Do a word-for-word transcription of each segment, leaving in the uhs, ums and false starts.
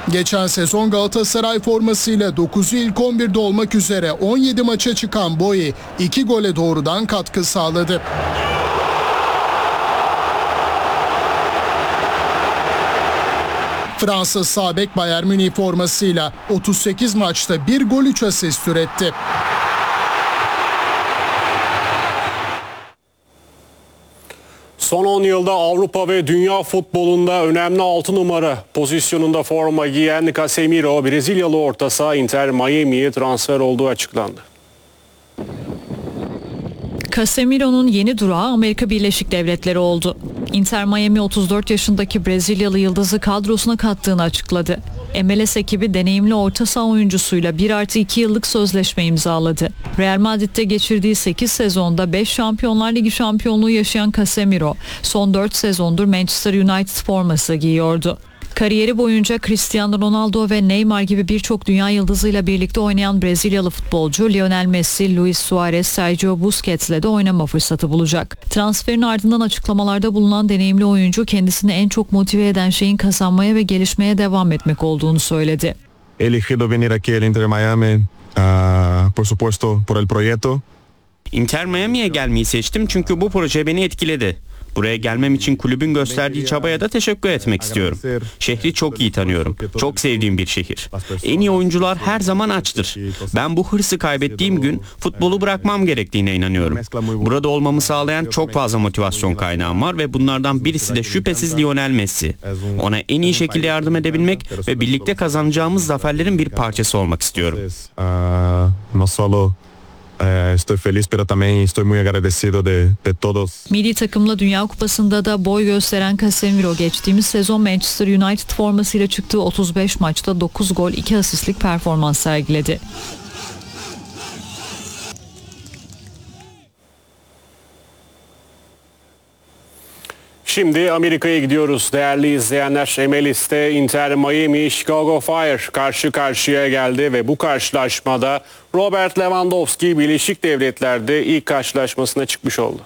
Geçen sezon Galatasaray formasıyla dokuzu ilk on birde olmak üzere on yedi maça çıkan Boye iki gole doğrudan katkı sağladı. Fransız sağ bek Bayern Münih formasıyla otuz sekiz maçta bir gol üç asist üretti. Son on yılda Avrupa ve dünya futbolunda önemli altı numara pozisyonunda forma giyen Casemiro, Brezilyalı orta saha Inter Miami'ye transfer olduğu açıklandı. Casemiro'nun yeni durağı Amerika Birleşik Devletleri oldu. Inter Miami otuz dört yaşındaki Brezilyalı yıldızı kadrosuna kattığını açıkladı. M L S ekibi deneyimli orta saha oyuncusuyla bir artı iki yıllık sözleşme imzaladı. Real Madrid'de geçirdiği sekiz sezonda beş Şampiyonlar Ligi şampiyonluğu yaşayan Casemiro son dört sezondur Manchester United forması giyiyordu. Kariyeri boyunca Cristiano Ronaldo ve Neymar gibi birçok dünya yıldızıyla birlikte oynayan Brezilyalı futbolcu Lionel Messi, Luis Suarez, Sergio Busquets'le de oynama fırsatı bulacak. Transferin ardından açıklamalarda bulunan deneyimli oyuncu kendisini en çok motive eden şeyin kazanmaya ve gelişmeye devam etmek olduğunu söyledi. Elegido venir aquí al Inter Miami, uh, por supuesto por el proyecto. Inter Miami'ye gelmeyi seçtim çünkü bu proje beni etkiledi. Buraya gelmem için kulübün gösterdiği çabaya da teşekkür etmek istiyorum. Şehri çok iyi tanıyorum. Çok sevdiğim bir şehir. En iyi oyuncular her zaman açtır. Ben bu hırsı kaybettiğim gün futbolu bırakmam gerektiğine inanıyorum. Burada olmamı sağlayan çok fazla motivasyon kaynağım var ve bunlardan birisi de şüphesiz Lionel Messi. Ona en iyi şekilde yardım edebilmek ve birlikte kazanacağımız zaferlerin bir parçası olmak istiyorum. Estoy feliz, pero también estoy muy agradecido de, de todos. Milli takımla Dünya Kupası'nda da boy gösteren Casemiro geçtiğimiz sezon Manchester United formasıyla çıktığı otuz beş maçta dokuz gol iki asistlik performans sergiledi. Şimdi Amerika'ya gidiyoruz değerli izleyenler. M L S'te Inter Miami, Chicago Fire karşı karşıya geldi ve bu karşılaşmada Robert Lewandowski Birleşik Devletler'de ilk karşılaşmasına çıkmış oldu.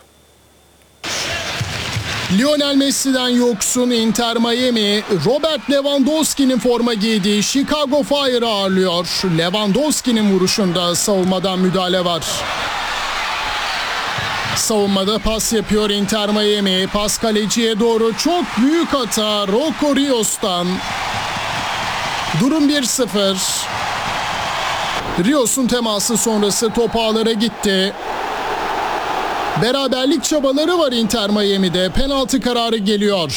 Lionel Messi'den yoksun Inter Miami, Robert Lewandowski'nin forma giydiği Chicago Fire'ı ağırlıyor. Lewandowski'nin vuruşunda savunmadan müdahale var. Savunmada pas yapıyor Inter Miami. Pas kaleciye doğru, çok büyük hata Rocco Rios'tan. Durum bir sıfır. Rios'un teması sonrası top ağlara gitti. Beraberlik çabaları var Inter Miami'de. Penaltı kararı geliyor.